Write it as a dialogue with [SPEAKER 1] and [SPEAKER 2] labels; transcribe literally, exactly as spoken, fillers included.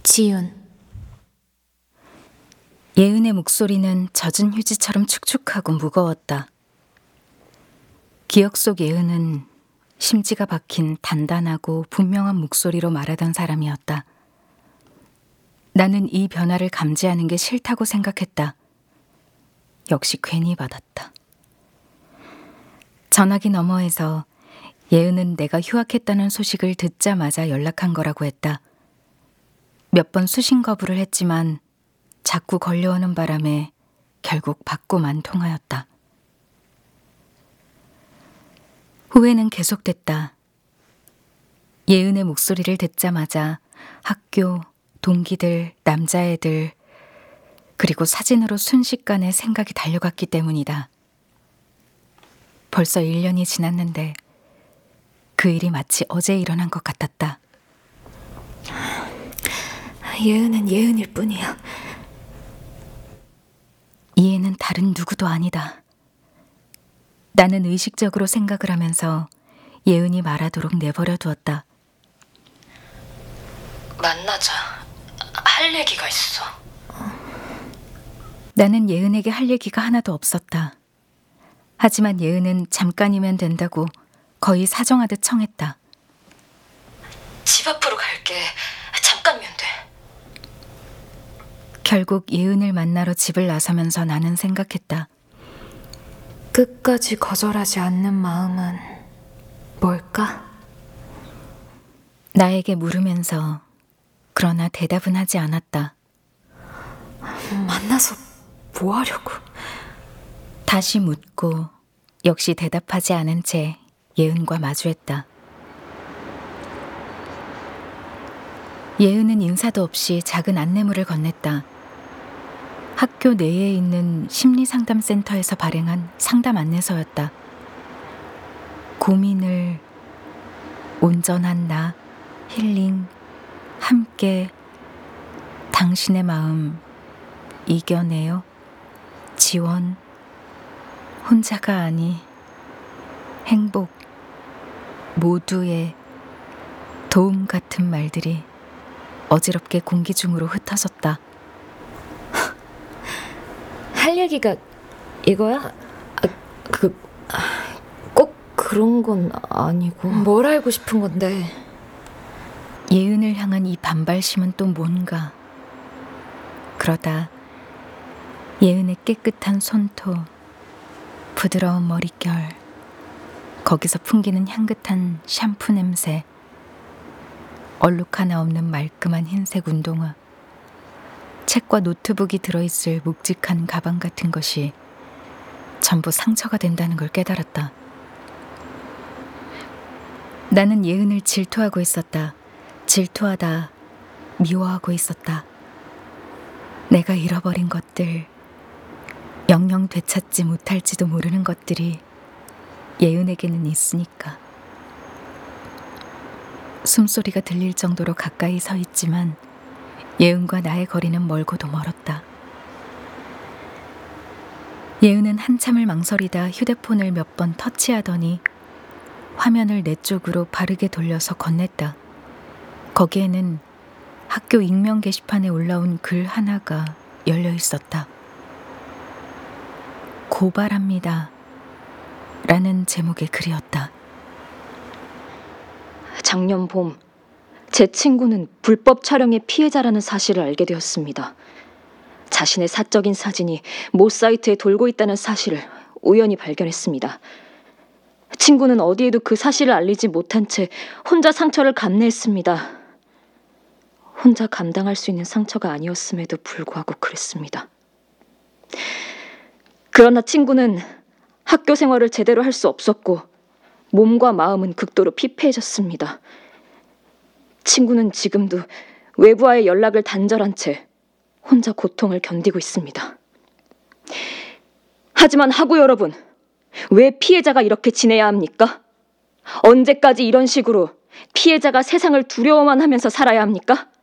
[SPEAKER 1] 지윤.
[SPEAKER 2] 예은의 목소리는 젖은 휴지처럼 축축하고 무거웠다. 기억 속 예은은 심지가 박힌 단단하고 분명한 목소리로 말하던 사람이었다. 나는 이 변화를 감지하는 게 싫다고 생각했다. 역시 괜히 받았다. 전화기 너머에서 예은은 내가 휴학했다는 소식을 듣자마자 연락한 거라고 했다. 몇 번 수신 거부를 했지만 자꾸 걸려오는 바람에 결국 받고만 통하였다. 후회는 계속됐다. 예은의 목소리를 듣자마자 학교, 동기들, 남자애들, 그리고 사진으로 순식간에 생각이 달려갔기 때문이다. 벌써 일 년이 지났는데 그 일이 마치 어제 일어난 것 같았다.
[SPEAKER 1] 예은은 예은일 뿐이야.
[SPEAKER 2] 이 애는 다른 누구도 아니다. 나는 의식적으로 생각을 하면서 예은이 말하도록 내버려 두었다.
[SPEAKER 1] 만나자. 할 얘기가 있어.
[SPEAKER 2] 나는 예은에게 할 얘기가 하나도 없었다. 하지만 예은은 잠깐이면 된다고 거의 사정하듯 청했다.
[SPEAKER 1] 집 앞으로 갈게. 잠깐이면 돼.
[SPEAKER 2] 결국 예은을 만나러 집을 나서면서 나는 생각했다.
[SPEAKER 1] 끝까지 거절하지 않는 마음은 뭘까?
[SPEAKER 2] 나에게 물으면서 그러나 대답은 하지 않았다.
[SPEAKER 1] 만나서 뭐 하려고?
[SPEAKER 2] 다시 묻고 역시 대답하지 않은 채 예은과 마주했다. 예은은 인사도 없이 작은 안내물을 건넸다. 학교 내에 있는 심리상담센터에서 발행한 상담 안내서였다. 고민을 온전한 나, 힐링, 함께, 당신의 마음 이겨내요, 지원, 혼자가 아니, 행복, 모두의 도움 같은 말들이 어지럽게 공기 중으로 흩어졌다.
[SPEAKER 1] 할 얘기가 이거야? 아, 그, 꼭 그런 건 아니고. 뭘 알고 싶은 건데?
[SPEAKER 2] 예은을 향한 이 반발심은 또 뭔가. 그러다 예은의 깨끗한 손톱, 부드러운 머릿결, 거기서 풍기는 향긋한 샴푸 냄새, 얼룩 하나 없는 말끔한 흰색 운동화, 책과 노트북이 들어있을 묵직한 가방 같은 것이 전부 상처가 된다는 걸 깨달았다. 나는 예은을 질투하고 있었다. 질투하다 미워하고 있었다. 내가 잃어버린 것들, 영영 되찾지 못할지도 모르는 것들이 예은에게는 있으니까. 숨소리가 들릴 정도로 가까이 서 있지만 예은과 나의 거리는 멀고도 멀었다. 예은은 한참을 망설이다 휴대폰을 몇 번 터치하더니 화면을 내 쪽으로 바르게 돌려서 건넸다. 거기에는 학교 익명 게시판에 올라온 글 하나가 열려 있었다. 고발합니다. 라는 제목의 글이었다.
[SPEAKER 3] 작년 봄, 제 친구는 불법 촬영의 피해자라는 사실을 알게 되었습니다. 자신의 사적인 사진이 모 사이트에 돌고 있다는 사실을 우연히 발견했습니다. 친구는 어디에도 그 사실을 알리지 못한 채 혼자 상처를 감내했습니다. 혼자 감당할 수 있는 상처가 아니었음에도 불구하고 그랬습니다. 그러나 친구는 학교 생활을 제대로 할 수 없었고 몸과 마음은 극도로 피폐해졌습니다. 친구는 지금도 외부와의 연락을 단절한 채 혼자 고통을 견디고 있습니다. 하지만 학우 여러분, 왜 피해자가 이렇게 지내야 합니까? 언제까지 이런 식으로 피해자가 세상을 두려워만 하면서 살아야 합니까?